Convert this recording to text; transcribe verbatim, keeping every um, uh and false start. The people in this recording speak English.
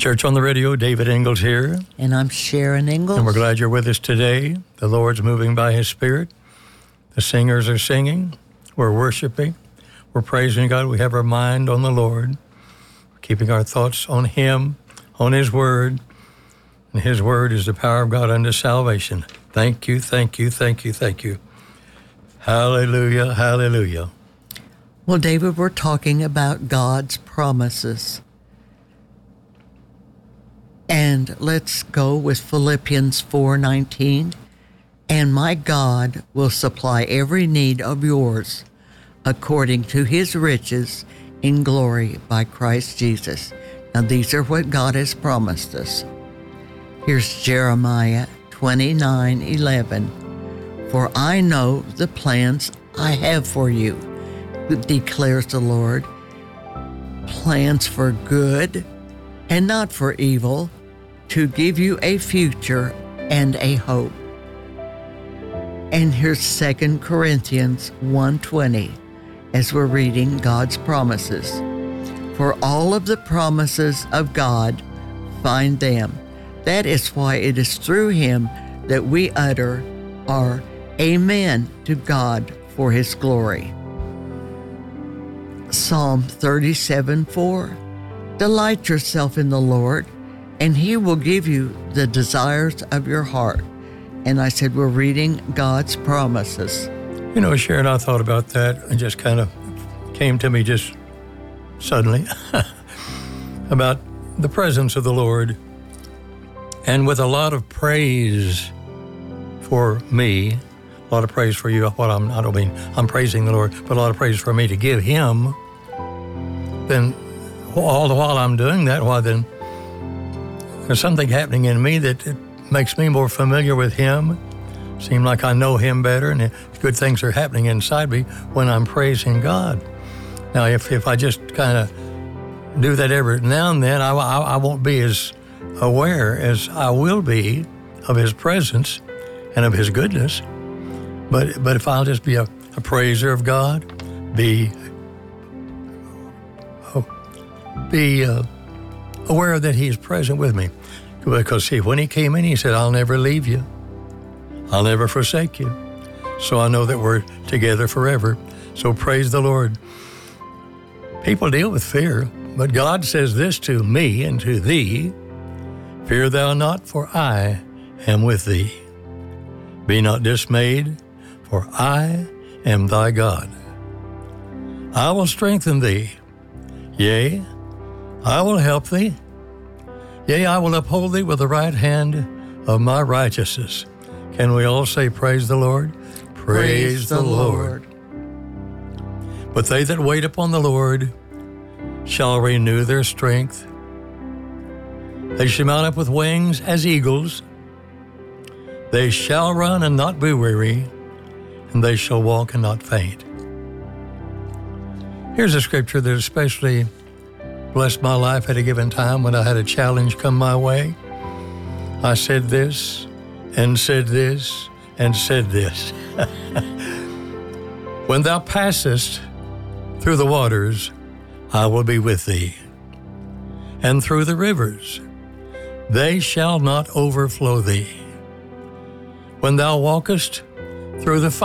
Church on the Radio, David Ingalls here. And I'm Sharon Ingalls. And we're glad you're with us today. The Lord's moving by His Spirit. The singers are singing. We're worshiping. We're praising God. We have our mind on the Lord. We're keeping our thoughts on Him, on His Word. And His Word is the power of God unto salvation. Thank you, thank you, thank you, thank you. Hallelujah, hallelujah. Well, David, we're talking about God's promises. And let's go with Philippians four nineteen. And my God will supply every need of yours according to His riches in glory by Christ Jesus. Now, these are what God has promised us. Here's Jeremiah twenty-nine eleven. For I know the plans I have for you, declares the Lord, plans for good and not for evil, to give you a future and a hope. And here's Second Corinthians one twenty, as we're reading God's promises. For all of the promises of God, find them. That is why it is through Him that we utter our Amen to God for His glory. Psalm thirty-seven four. Delight yourself in the Lord, and He will give you the desires of your heart. And I said, we're reading God's promises. You know, Sharon, I thought about that and just kind of came to me just suddenly about the presence of the Lord. And with a lot of praise for me, a lot of praise for you, what I'm, I don't mean I'm praising the Lord, but a lot of praise for me to give Him, then all the while I'm doing that, why then there's something happening in me that it makes me more familiar with Him. Seem like I know Him better, and good things are happening inside me when I'm praising God. Now, if, if I just kind of do that every now and then, I, I, I won't be as aware as I will be of His presence and of His goodness. But but if I'll just be a, a praiser of God, be be uh, aware that He is present with me. Because, see, when He came in, He said, I'll never leave you. I'll never forsake you. So I know that we're together forever. So praise the Lord. People deal with fear, but God says this to me and to thee, fear thou not, for I am with thee. Be not dismayed, for I am thy God. I will strengthen thee. Yea, I will help thee. Yea, I will uphold thee with the right hand of my righteousness. Can we all say, praise the Lord? Praise, praise the, the Lord. Lord. But they that wait upon the Lord shall renew their strength. They shall mount up with wings as eagles. They shall run and not be weary, and they shall walk and not faint. Here's a scripture that especially blessed my life at a given time when I had a challenge come my way. I said this, and said this, and said this. When thou passest through the waters, I will be with thee. And through the rivers, they shall not overflow thee. When thou walkest through the